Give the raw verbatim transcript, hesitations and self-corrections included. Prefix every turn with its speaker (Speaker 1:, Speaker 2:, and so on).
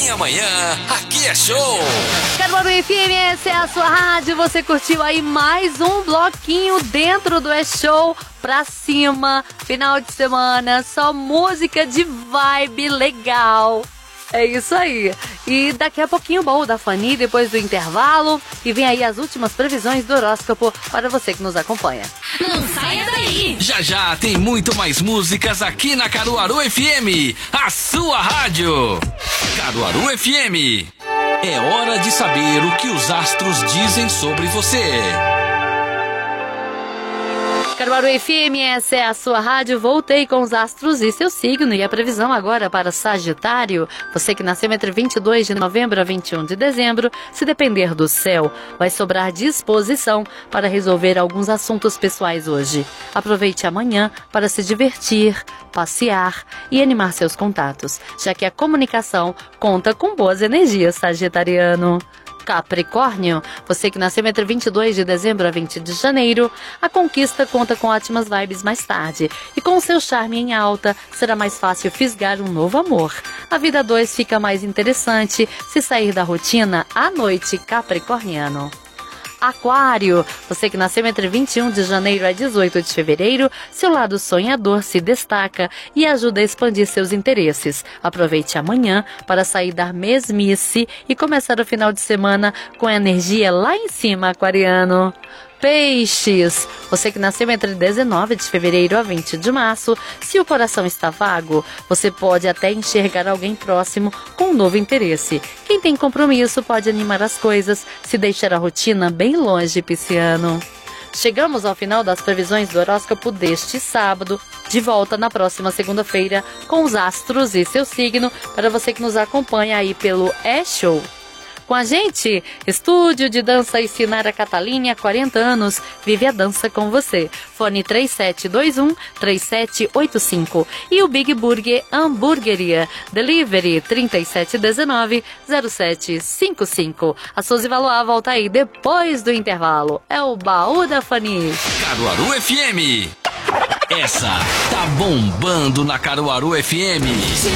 Speaker 1: Minha manhã, aqui é show.
Speaker 2: Caruaru F M, essa é a sua rádio. Você curtiu aí mais um bloquinho dentro do É Show pra cima. Final de semana, só música de vibe legal. É isso aí. E daqui a pouquinho o baú da Fanny, depois do intervalo. E vem aí as últimas previsões do horóscopo para você que nos acompanha.
Speaker 3: Não saia daí!
Speaker 1: Já já tem muito mais músicas aqui na Caruaru F M, a sua rádio. Caruaru F M. É hora de saber o que os astros dizem sobre você.
Speaker 2: Caruaru F M, essa é a sua rádio. Voltei com os astros e seu signo. E a previsão agora para Sagitário. Você que nasceu entre vinte e dois de novembro a vinte e um de dezembro, se depender do céu, vai sobrar disposição para resolver alguns assuntos pessoais hoje. Aproveite amanhã para se divertir, passear e animar seus contatos, já que a comunicação conta com boas energias, sagitariano. Capricórnio, você que nasceu entre vinte e dois de dezembro a vinte de janeiro, a conquista conta com ótimas vibes mais tarde. E com seu charme em alta, será mais fácil fisgar um novo amor. A vida dois fica mais interessante se sair da rotina à noite, capricorniano. Aquário, você que nasceu entre vinte e um de janeiro a dezoito de fevereiro, seu lado sonhador se destaca e ajuda a expandir seus interesses. Aproveite amanhã para sair da mesmice e começar o final de semana com a energia lá em cima, aquariano. Peixes, você que nasceu entre dezenove de fevereiro a vinte de março, se o coração está vago, você pode até enxergar alguém próximo com um novo interesse. Quem tem compromisso pode animar as coisas, se deixar a rotina bem longe, pisciano. Chegamos ao final das previsões do horóscopo deste sábado, de volta na próxima segunda-feira com os astros e seu signo, para você que nos acompanha aí pelo É Show. Com a gente, Estúdio de Dança e Sinara Catalini, há quarenta anos, vive a dança com você. Fone três sete dois um, três sete oito cinco. E o Big Burger Hamburgueria. Delivery trinta e sete dezenove, zero sete cinco cinco. A Suzy Valois volta aí depois do intervalo. É o baú da Fanny.
Speaker 1: Caruaru F M. Essa tá bombando na Caruaru F M.